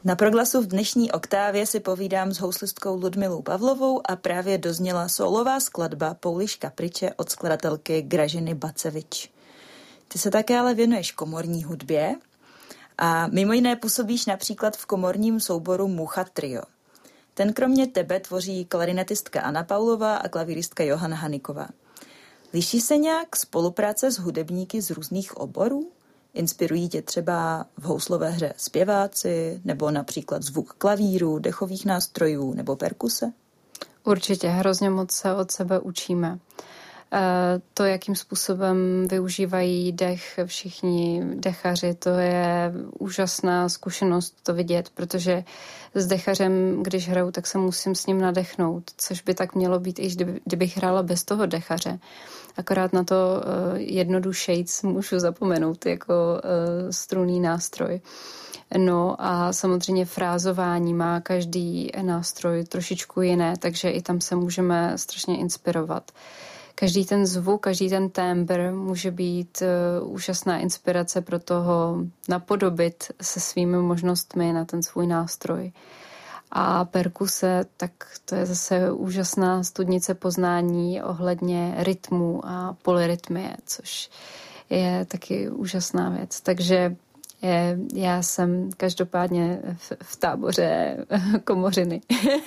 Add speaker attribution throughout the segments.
Speaker 1: Na Proglasu v dnešní oktávě si povídám s houslistkou Ludmilou Pavlovou a právě dozněla sólová skladba Pouliš Kapriče od skladatelky Gražiny Bacevič. Ty se také ale věnuješ komorní hudbě a mimo jiné působíš například v komorním souboru Mucha Trio. Ten kromě tebe tvoří klarinetistka Anna Paulová a klavíristka Johana Haniková. Liší se nějak spolupráce s hudebníky z různých oborů? Inspirují tě třeba v houslové hře zpěváci, nebo například zvuk klavíru, dechových nástrojů nebo perkuse?
Speaker 2: Určitě, hrozně moc se od sebe učíme. To, jakým způsobem využívají dech všichni dechaři, to je úžasná zkušenost to vidět, protože s dechařem, když hraju, tak se musím s ním nadechnout, což by tak mělo být, i kdybych hrála bez toho dechaře. Akorát na to jednodušejc můžu zapomenout jako strunný nástroj. No a samozřejmě frázování má každý nástroj trošičku jiné, takže i tam se můžeme strašně inspirovat. Každý ten zvuk, každý ten tembr může být úžasná inspirace pro toho napodobit se svými možnostmi na ten svůj nástroj. A perkuse, tak to je zase úžasná studnice poznání ohledně rytmu a polyrytmie, což je taky úžasná věc. Takže já jsem každopádně v táboře komořiny.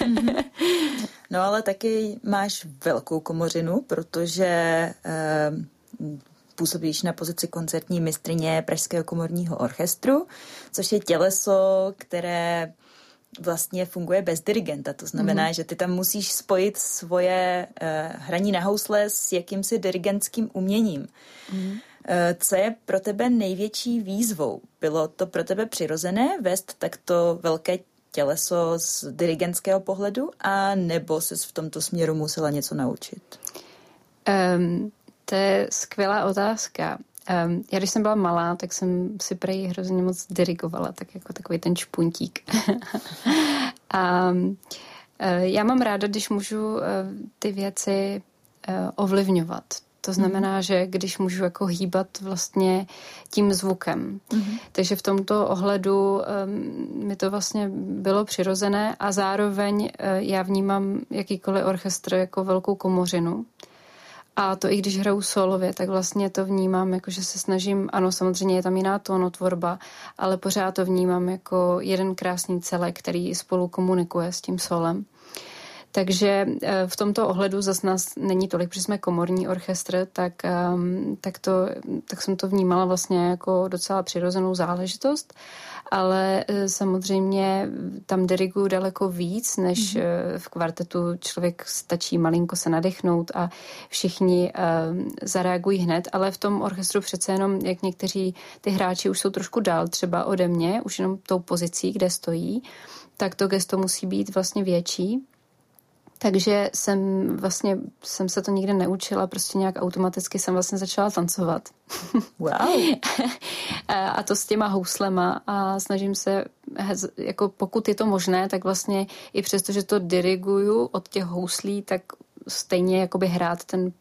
Speaker 1: No ale taky máš velkou komořinu, protože působíš na pozici koncertní mistryně Pražského komorního orchestru, což je těleso, které vlastně funguje bez dirigenta. To znamená, že ty tam musíš spojit svoje hraní na housle s jakýmsi dirigentským uměním. Co je pro tebe největší výzvou? Bylo to pro tebe přirozené vést takto velké těleso z dirigentského pohledu, a nebo ses v tomto směru musela něco naučit?
Speaker 2: To je skvělá otázka. Já když jsem byla malá, tak jsem si prej hrozně moc dirigovala, tak jako takový ten špuntík. A já mám ráda, když můžu ty věci ovlivňovat. To znamená, že když můžu jako hýbat vlastně tím zvukem. Takže v tomto ohledu mi to vlastně bylo přirozené a zároveň já vnímám jakýkoliv orchestr jako velkou komořinu. A to i když hraju solově, tak vlastně to vnímám, jako že se snažím, ano, samozřejmě je tam jiná tónotvorba, ale pořád to vnímám jako jeden krásný celek, který spolu komunikuje s tím solem. Takže v tomto ohledu zase nás není tolik, protože jsme komorní orchestr, tak jsem to vnímala vlastně jako docela přirozenou záležitost, ale samozřejmě tam diriguju daleko víc, než v kvartetu člověk stačí malinko se nadechnout a všichni zareagují hned, ale v tom orchestru přece jenom, jak někteří ty hráči už jsou trošku dál třeba ode mě, už jenom tou pozicí, kde stojí, tak to gesto musí být vlastně větší. Takže jsem se to nikdy neučila, prostě nějak automaticky jsem vlastně začala tancovat.
Speaker 1: Wow.
Speaker 2: A to s těma houslema a snažím se, jako pokud je to možné, tak vlastně i přesto, že to diriguju od těch houslí, tak stejně jakoby hrát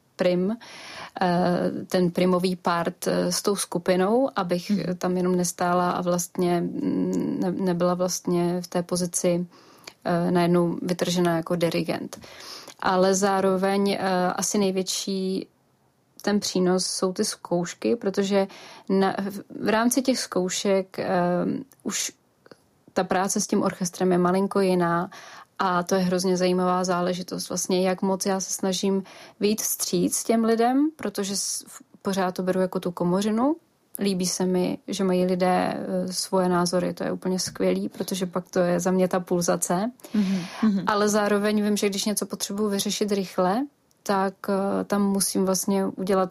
Speaker 2: ten primový part s tou skupinou, abych tam jenom nestála a vlastně nebyla vlastně v té pozici najednou vytržená jako dirigent. Ale zároveň asi největší ten přínos jsou ty zkoušky, protože v rámci těch zkoušek už ta práce s tím orchestrem je malinko jiná a to je hrozně zajímavá záležitost. Vlastně jak moc já se snažím vyjít vstříc těm lidem, protože pořád to beru jako tu komořinu. Líbí se mi, že mají lidé svoje názory, to je úplně skvělý, protože pak to je za mě ta pulzace. Ale zároveň vím, že když něco potřebuji vyřešit rychle, tak tam musím vlastně udělat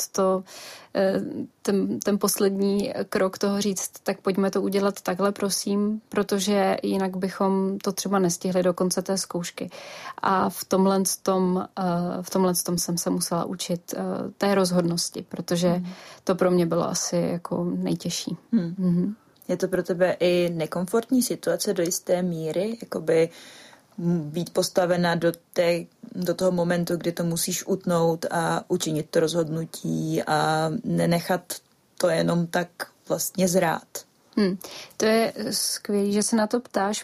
Speaker 2: ten poslední krok toho říct, tak pojďme to udělat takhle, prosím, protože jinak bychom to třeba nestihli do konce té zkoušky. A v tomhle tom jsem se musela učit té rozhodnosti, protože to pro mě bylo asi jako nejtěžší.
Speaker 1: Je to pro tebe i nekomfortní situace do jisté míry, jakoby být postavena do toho momentu, kdy to musíš utnout a učinit to rozhodnutí a nenechat to jenom tak vlastně zrát.
Speaker 2: To je skvělý, že se na to ptáš,